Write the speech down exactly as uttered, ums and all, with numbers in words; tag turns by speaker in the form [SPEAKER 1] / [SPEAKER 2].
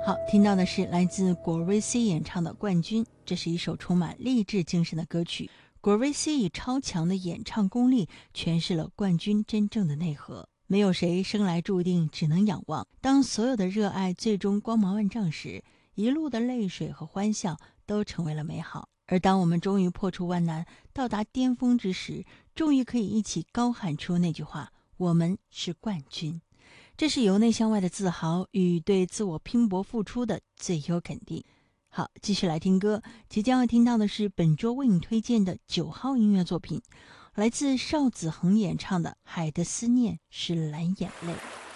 [SPEAKER 1] 好，听到的是来自果瑞 C 演唱的《冠军》，这是一首充满励志精神的歌曲。果瑞 C 以超强的演唱功力诠释了冠军真正的内核。没有谁生来注定，只能仰望。当所有的热爱最终光芒万丈时，一路的泪水和欢笑都成为了美好。而当我们终于破除万难，到达巅峰之时，终于可以一起高喊出那句话：我们是冠军。这是由内向外的自豪与对自我拼搏付出的最优肯定。好，继续来听歌，即将要听到的是本周为你推荐的九号音乐作品，来自邵子恒演唱的《海的思念是蓝眼泪》。